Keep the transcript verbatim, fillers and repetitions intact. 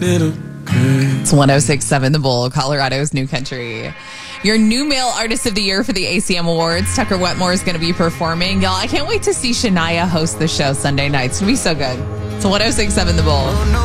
little girl. It's one oh six point seven The Bull, Colorado's new country. Your new male artist of the year for the A C M Awards, Tucker Wetmore, is going to be performing. Y'all, I can't wait to see Shania host the show Sunday night. It's going to be so good. It's one oh six point seven The Bull.